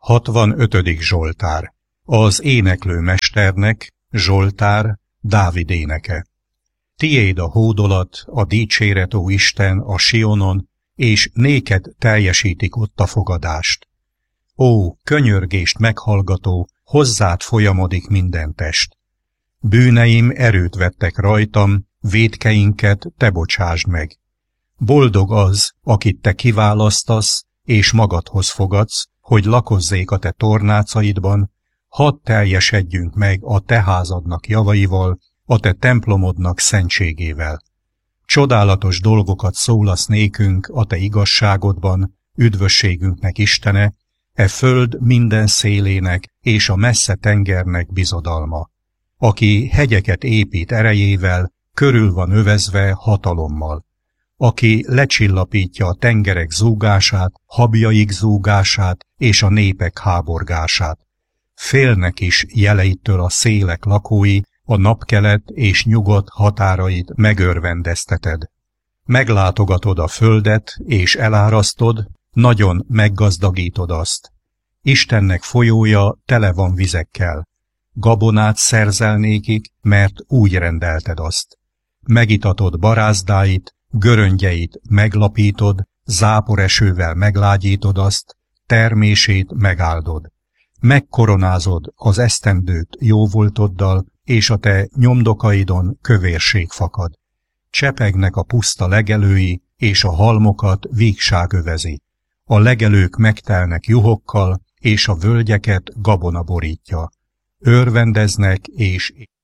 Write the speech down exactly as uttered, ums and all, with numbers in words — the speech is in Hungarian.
hatvanötödik Zsoltár. Az éneklő mesternek, Zsoltár, Dávid éneke. Tiéd a hódolat, a dicséret, ó Isten, a Sionon, és néked teljesítik ott a fogadást. Ó, könyörgést meghallgató, hozzád folyamodik minden test. Bűneim erőt vettek rajtam, vétkeinket te bocsásd meg. Boldog az, akit te kiválasztasz, és magadhoz fogadsz, hogy lakozzék a te tornácaidban, hadd teljesedjünk meg a te házadnak javaival, a te templomodnak szentségével. Csodálatos dolgokat szólasz nékünk a te igazságodban, üdvösségünknek Istene, e föld minden szélének és a messze tengernek bizodalma. Aki hegyeket épít erejével, körül van övezve hatalommal. Aki lecsillapítja a tengerek zúgását, habjaik zúgását és a népek háborgását. Félnek is jeleitől a szélek lakói, a napkelet és nyugodt határait megörvendezteted. Meglátogatod a földet és elárasztod, nagyon meggazdagítod azt. Istennek folyója tele van vizekkel. Gabonát szerzel nékik, mert úgy rendelted azt. Megitatod barázdáit, göröngyeit meglapítod, záporesővel meglágyítod azt, termését megáldod. Megkoronázod az esztendőt jóvoltoddal, és a te nyomdokaidon kövérség fakad. Csepegnek a puszta legelői, és a halmokat vígság övezi. A legelők megtelnek juhokkal, és a völgyeket gabona borítja. Örvendeznek és